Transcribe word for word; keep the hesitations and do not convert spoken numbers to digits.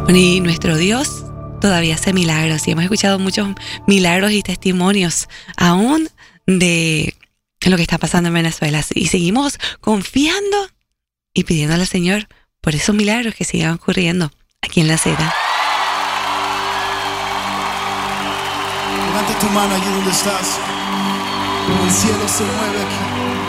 Y nuestro Dios todavía hace milagros y hemos escuchado muchos milagros y testimonios aún de lo que está pasando en Venezuela. Y seguimos confiando y pidiéndole al Señor por esos milagros que sigan ocurriendo aquí en La Seda. Levanta tu mano allí donde estás. El cielo se mueve aquí.